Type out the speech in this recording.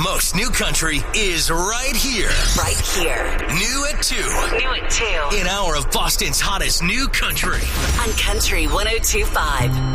most new country is right here. Right here. New at 2. New at 2. An hour of Boston's hottest new country. On Country 102.5.